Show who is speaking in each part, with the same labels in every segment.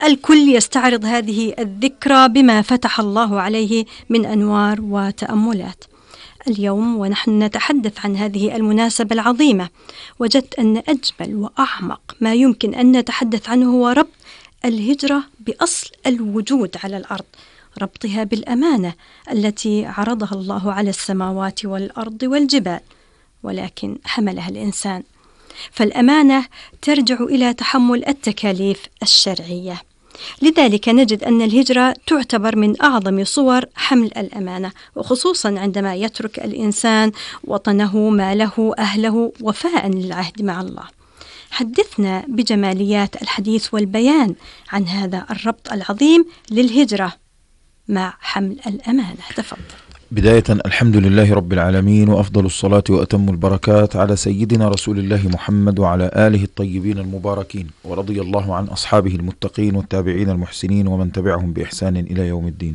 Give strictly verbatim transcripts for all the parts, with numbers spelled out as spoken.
Speaker 1: الكل يستعرض هذه الذكرى بما فتح الله عليه من أنوار وتأملات. اليوم ونحن نتحدث عن هذه المناسبة العظيمة، وجدت أن أجمل وأعمق ما يمكن أن نتحدث عنه هو ربط الهجرة بأصل الوجود على الأرض، ربطها بالأمانة التي عرضها الله على السماوات والأرض والجبال، ولكن حملها الإنسان. فالأمانة ترجع إلى تحمل التكاليف الشرعية، لذلك نجد أن الهجرة تعتبر من أعظم صور حمل الأمانة، وخصوصا عندما يترك الإنسان وطنه، ماله، أهله، وفاء للعهد مع الله. حدثنا بجماليات الحديث والبيان عن هذا الربط العظيم للهجرة مع حمل الأمانة. تفضل.
Speaker 2: بداية الحمد لله رب العالمين، وأفضل الصلاة وأتم البركات على سيدنا رسول الله محمد وعلى آله الطيبين المباركين، ورضي الله عن أصحابه المتقين والتابعين المحسنين ومن تبعهم بإحسان إلى يوم الدين.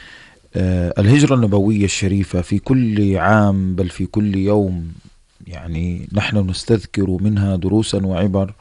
Speaker 2: آه الهجرة النبوية الشريفة في كل عام بل في كل يوم يعني نحن نستذكر منها دروسا وعبر،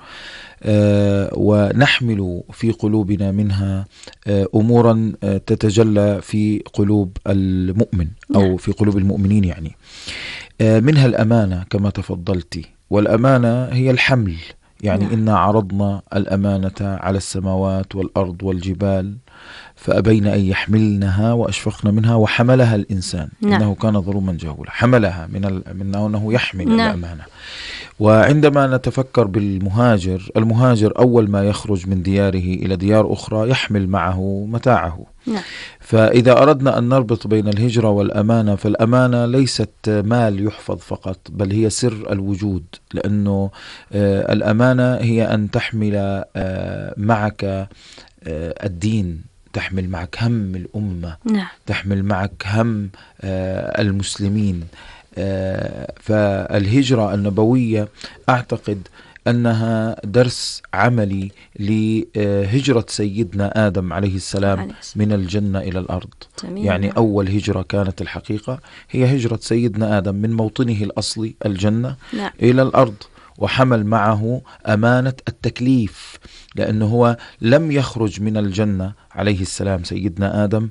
Speaker 2: آه ونحمل في قلوبنا منها آه أمورا آه تتجلى في قلوب المؤمن أو في قلوب المؤمنين، يعني آه منها الأمانة كما تفضلتي، والأمانة هي الحمل، يعني نعم. إنا عرضنا الأمانة على السماوات والأرض والجبال فأبين أن يحملنها وأشفقن منها وحملها الإنسان نعم. إنه كان ظلوما جهولا. حملها من, ال... من أنه يحمل نعم. الأمانة. وعندما نتفكر بالمهاجر، المهاجر أول ما يخرج من دياره إلى ديار أخرى يحمل معه متاعه نعم. فإذا أردنا أن نربط بين الهجرة والأمانة، فالأمانة ليست مال يحفظ فقط، بل هي سر الوجود، لأنه آه الأمانة هي أن تحمل آه معك آه الدين، تحمل معك هم الأمة نعم. تحمل معك هم آه المسلمين. آه فالهجرة النبوية أعتقد أنها درس عملي لهجرة سيدنا آدم عليه السلام من الجنة إلى الأرض. يعني أول هجرة كانت الحقيقة هي هجرة سيدنا آدم من موطنه الأصلي الجنة نعم. إلى الأرض، وحمل معه أمانة التكليف، لأنه هو لم يخرج من الجنة عليه السلام سيدنا آدم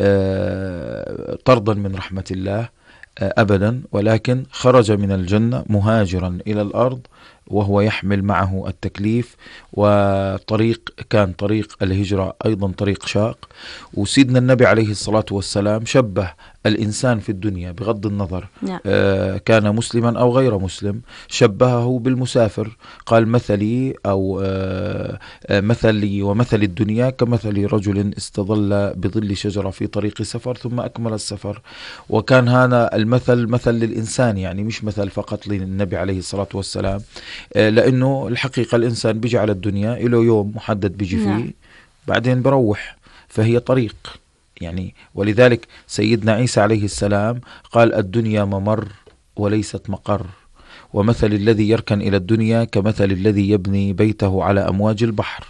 Speaker 2: طردا من رحمة الله أبدا، ولكن خرج من الجنة مهاجرا إلى الأرض وهو يحمل معه التكليف. وطريق كان طريق الهجرة أيضا طريق شاق، وسيدنا النبي عليه الصلاة والسلام شبه الإنسان في الدنيا بغض النظر نعم. آه كان مسلما أو غير مسلم، شبهه بالمسافر، قال مثلي أو آه مثلي ومثل الدنيا كمثل رجل استظل بظل شجرة في طريق سفر ثم أكمل السفر. وكان هذا المثل مثل للإنسان، يعني مش مثل فقط للنبي عليه الصلاة والسلام، آه لأنه الحقيقة الإنسان بيجي على الدنيا له يوم محدد بيجي فيه نعم. بعدين بروح، فهي طريق يعني. ولذلك سيدنا عيسى عليه السلام قال الدنيا ممر وليست مقر، ومثل الذي يركن إلى الدنيا كمثل الذي يبني بيته على أمواج البحر.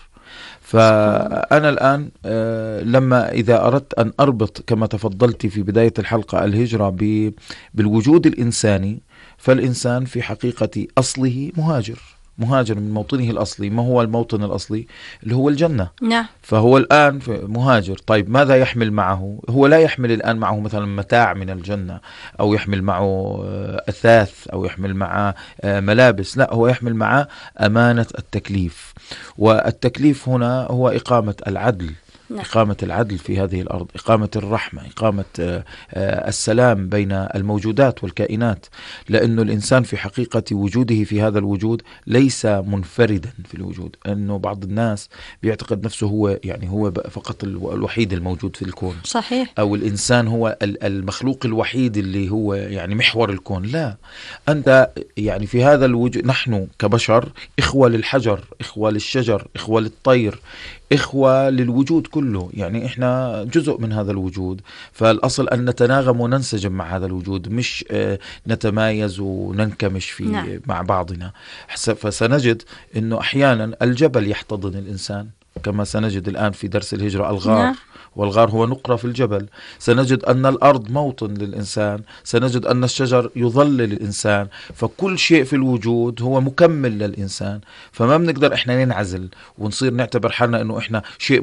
Speaker 2: فأنا الآن لما إذا أردت أن أربط كما تفضلت في بداية الحلقة الهجرة بالوجود الإنساني، فالإنسان في حقيقة أصله مهاجر، مهاجر من موطنه الأصلي. ما هو الموطن الأصلي؟ اللي هو الجنة نعم. فهو الآن مهاجر. طيب ماذا يحمل معه؟ هو لا يحمل الآن معه مثلا متاع من الجنة، أو يحمل معه أثاث، أو يحمل معه ملابس، لا، هو يحمل معه أمانة التكليف. والتكليف هنا هو إقامة العدل نعم. إقامة العدل في هذه الأرض، إقامة الرحمة، إقامة السلام بين الموجودات والكائنات، لأن الإنسان في حقيقة وجوده في هذا الوجود ليس منفردا في الوجود. أنه بعض الناس بيعتقد نفسه هو يعني هو فقط الوحيد الموجود في الكون
Speaker 1: صحيح،
Speaker 2: أو الإنسان هو المخلوق الوحيد اللي هو يعني محور الكون. لا، أنت يعني في هذا الوجود نحن كبشر إخوة للحجر، إخوة للشجر، إخوة للطير، إخوة للوجود كله، يعني إحنا جزء من هذا الوجود. فالأصل أن نتناغم وننسجم مع هذا الوجود، مش نتمايز وننكمش في نعم. مع بعضنا. فسنجد أنه أحيانا الجبل يحتضن الإنسان، كما سنجد الآن في درس الهجرة الغار نعم. والغار هو نقرة في الجبل. سنجد أن الأرض موطن للإنسان، سنجد أن الشجر يظلل الإنسان، فكل شيء في الوجود هو مكمل للإنسان. فما بنقدر إحنا ننعزل ونصير نعتبر حالنا أنه إحنا شيء